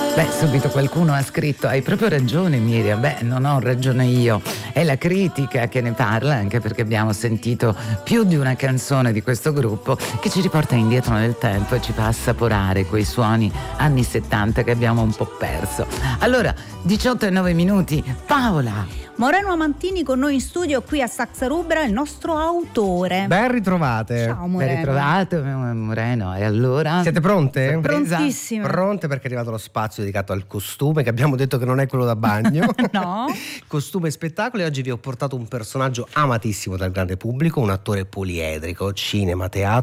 Beh, subito qualcuno ha scritto: hai proprio ragione Miriam. Beh, non ho ragione io, è la critica che ne parla, anche perché abbiamo sentito più di una canzone di questo gruppo che ci riporta indietro nel tempo e ci fa assaporare quei suoni anni 70 che abbiamo un po' perso. Allora, 18:09, Paola Moreno Amantini con noi in studio qui a Saxa Rubra, il nostro autore. Ben ritrovate. Ciao ben Moreno. ritrovato Moreno. E allora? Siete pronte? Prontissime. Pronte perché è arrivato lo spazio dedicato al costume, che abbiamo detto che non è quello da bagno. No. Costume e spettacolo, e oggi vi ho portato un personaggio amatissimo dal grande pubblico, un attore poliedrico, cinema, teatro,